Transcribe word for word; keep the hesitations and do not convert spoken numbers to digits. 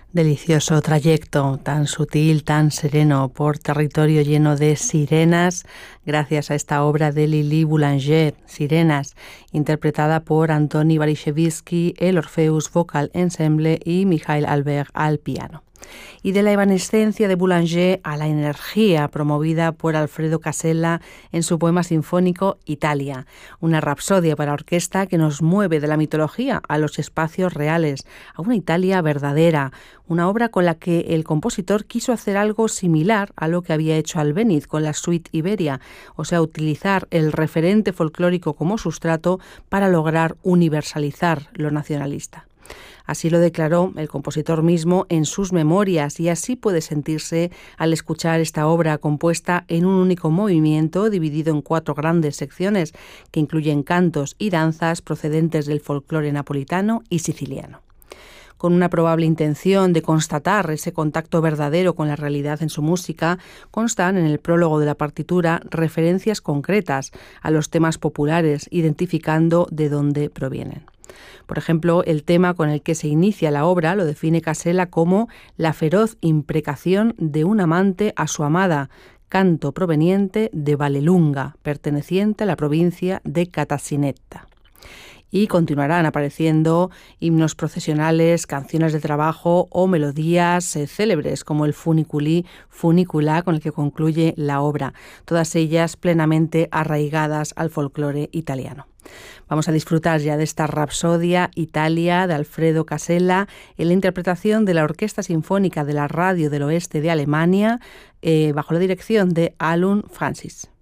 Delicioso trayecto, tan sutil, tan sereno, por territorio lleno de sirenas, gracias a esta obra de Lili Boulanger, Sirenas, interpretada por Antoni Barishevsky, el Orpheus Vocal Ensemble y Mikhail Albert al piano. Y de la evanescencia de Boulanger a la energía promovida por Alfredo Casella en su poema sinfónico Italia, una rapsodia para orquesta que nos mueve de la mitología a los espacios reales, a una Italia verdadera, una obra con la que el compositor quiso hacer algo similar a lo que había hecho Albéniz con la suite Iberia, o sea, utilizar el referente folclórico como sustrato para lograr universalizar lo nacionalista. Así lo declaró el compositor mismo en sus memorias y así puede sentirse al escuchar esta obra compuesta en un único movimiento dividido en cuatro grandes secciones que incluyen cantos y danzas procedentes del folclore napolitano y siciliano. Con una probable intención de constatar ese contacto verdadero con la realidad en su música, constan en el prólogo de la partitura referencias concretas a los temas populares, identificando de dónde provienen. Por ejemplo, el tema con el que se inicia la obra lo define Casella como la feroz imprecación de un amante a su amada, canto proveniente de Vallelunga, perteneciente a la provincia de Catacinetta. Y continuarán apareciendo himnos procesionales, canciones de trabajo o melodías eh, célebres como el Funiculi Funicula con el que concluye la obra, todas ellas plenamente arraigadas al folclore italiano. Vamos a disfrutar ya de esta Rapsodia Italia de Alfredo Casella en la interpretación de la Orquesta Sinfónica de la Radio del Oeste de Alemania eh, bajo la dirección de Alun Francis.